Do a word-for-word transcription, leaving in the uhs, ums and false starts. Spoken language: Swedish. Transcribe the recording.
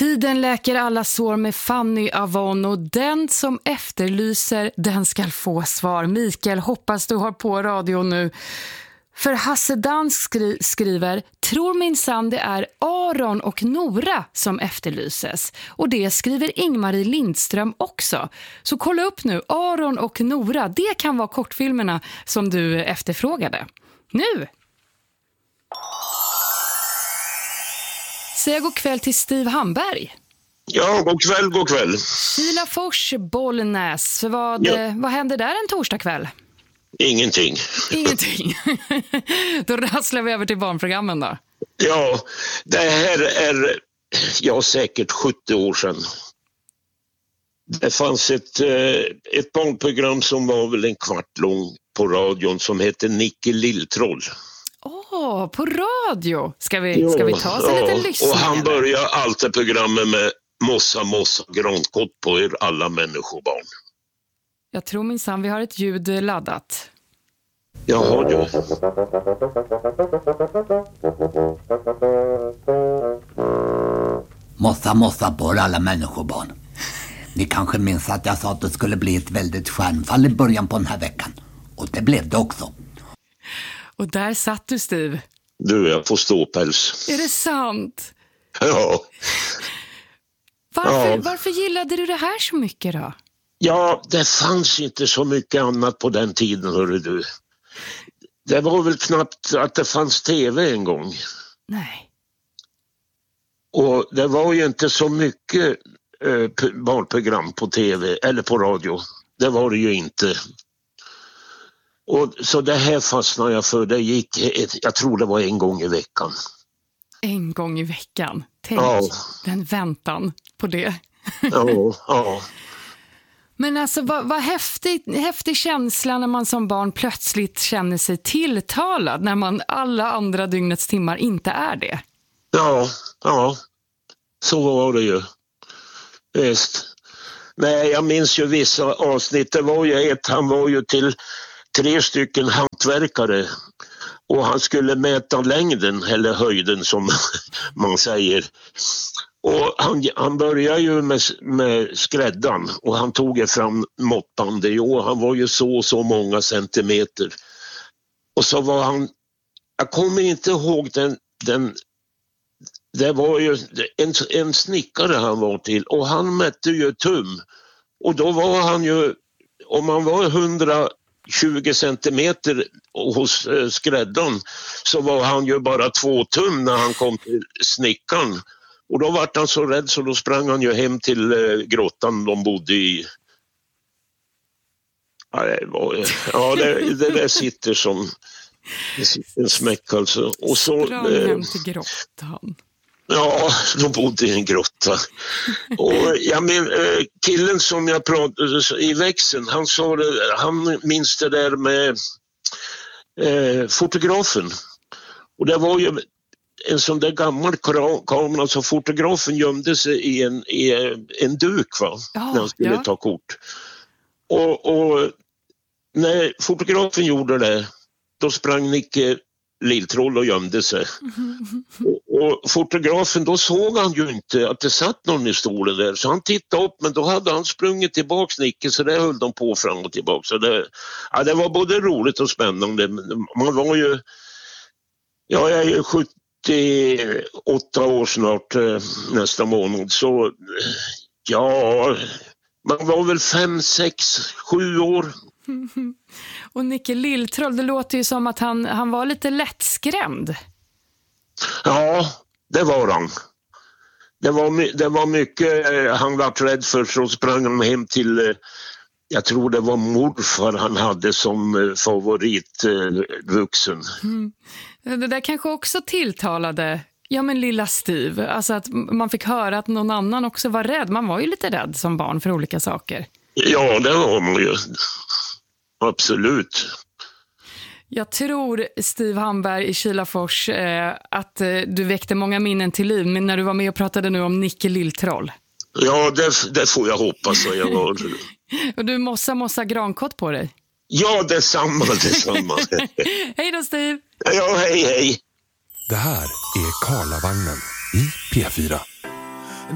Tiden läker alla sår med Fanny Avon, och den som efterlyser, den ska få svar. Mikael, hoppas du har på radio nu. För Hasse Dansk skri- skriver, tror minsann det är Aron och Nora som efterlyses. Och det skriver Ingmarie Lindström också. Så kolla upp nu, Aron och Nora, det kan vara kortfilmerna som du efterfrågade. Nu! Säg god kväll till Steve Hamberg. Ja, god kväll, god kväll. Kilafors, Bollnäs. Vad, Ja. vad händer där en torsdagkväll? Ingenting. Ingenting. Då rasslar vi över till barnprogrammen då. Ja, det här är ja, säkert sjuttio år sedan. Det fanns ett, ett barnprogram som var väl en kvart lång på radion som hette Nicke Lilltroll. Åh, oh, på radio. Ska vi, ska vi ta oss en ja, liten lyssning? Och han eller? börjar alltid programmet med mossa, mossa, grankott på er alla människobarn. Jag tror minsann vi har ett ljud laddat. Jaha, du. Mossa, mossa på er alla människobarn. Ni kanske minns att jag sa att det skulle bli ett väldigt stjärnfall i början på den här veckan. Och det blev det också. Och där satt du, Steve. Du, jag får ståpäls. Är det sant? Ja. Varför, Ja. varför gillade du det här så mycket då? Ja, det fanns inte så mycket annat på den tiden, hörru du. Det var väl knappt att det fanns tv en gång. Nej. Och det var ju inte så mycket eh, p- barnprogram på tv eller på radio. Det var det ju inte. Och så det här fastnade jag för. Det gick, ett, jag tror det var en gång i veckan. En gång i veckan. Tänk Ja. den väntan på det. Ja, ja. Men alltså vad, vad häftig, häftig känsla när man som barn plötsligt känner sig tilltalad när man alla andra dygnets timmar inte är det. Ja, ja. Så var det ju. Visst. Nej, jag minns ju vissa avsnitt. Det var ju ett, han var ju till tre stycken hantverkare. Och han skulle mäta längden, eller höjden som man säger. Och han, han började ju med, med skräddan och han tog ju fram måttbandet. Jo, han var ju så så många centimeter. Och så var han, jag kommer inte ihåg den, den det var ju en, en snickare han var till och han mätte ju tum. Och då var han ju, om han var hundratjugo centimeter hos eh, skräddan så var han ju bara två tum när han kom till snickaren. Och då var han så rädd så då sprang han ju hem till eh, grottan de bodde i. Ja, det, var, ja, det, det där sitter som det sitter en smäck alltså. Och så, Sprang eh, hem till grottan. ja, de bodde i en grotta. Och jag men, eh, killen som jag pratade i växeln, han sa det, han minns det där med eh, fotografen. Och det var ju en sån där gammal kra- kamera så fotografen gömde sig i en, i en duk va? Ja, när han skulle ja. ta kort. Och, och när fotografen gjorde det, då sprang Nicke Lilltroll och gömde sig. Och, och fotografen, då såg han ju inte att det satt någon i stolen där. Så han tittade upp, men då hade han sprungit tillbaks Nicke, så där höll de på fram och tillbaka. Så det, ja, det var både roligt och spännande. Man var ju, ja, jag är ju sjuttioåtta år snart eh, nästa månad. Så ja, man var väl fem, sex, sju år. Och Nicke Lilltroll, det låter ju som att han, han var lite lättskrämd. Ja, det var han. Det var, my- det var mycket eh, han var rädd för, så sprang han hem till, eh, jag tror det var morfar han hade som eh, favorit eh, vuxen. Det där kanske också tilltalade, ja men lilla Steve. Alltså att man fick höra att någon annan också var rädd. Man var ju lite rädd som barn för olika saker. Ja, det var man ju. Absolut. Jag tror, Steve Hamberg i Kilafors, eh, att eh, du väckte många minnen till liv men när du var med och pratade nu om Nicke Lilltroll. Ja, det, det får jag hoppas att jag var. Och du mossa mossa grankott på dig. Ja, detsamma, detsamma. Hej då, Steve! Ja, hej, hej. Det här är Karlavagnen i P fyra.